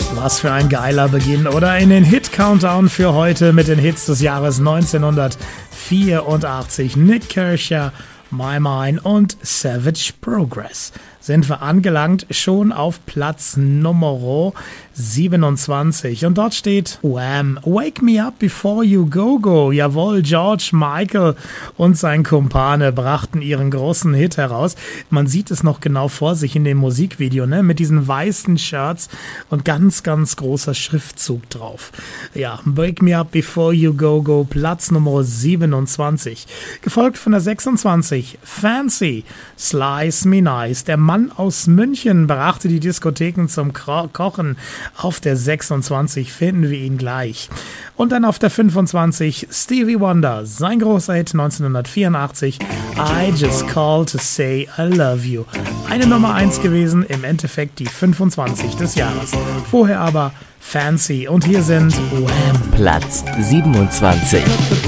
Was für ein geiler Beginn, oder? In den Hit-Countdown für heute mit den Hits des Jahres 1984. Nik Kershaw, My Mind und Savage Progress. Sind wir angelangt, schon auf Platz Nummer 27. Und dort steht Wham! Wake Me Up Before You Go Go. Jawohl, George Michael und sein Kumpane brachten ihren großen Hit heraus. Man sieht es noch genau vor sich in dem Musikvideo, ne? Mit diesen weißen Shirts und ganz, ganz großer Schriftzug drauf. Ja, Wake Me Up Before You Go Go, Platz Nummer 27. Gefolgt von der 26, Fancy, Slice Me Nice. Der Mann aus München brachte die Diskotheken zum Kochen. Auf der 26 finden wir ihn gleich. Und dann auf der 25 Stevie Wonder, sein großer Hit 1984, I Just Called to Say I Love You. Eine Nummer 1 gewesen, im Endeffekt die 25 des Jahres. Vorher aber Fancy und hier sind Wham! Platz 27.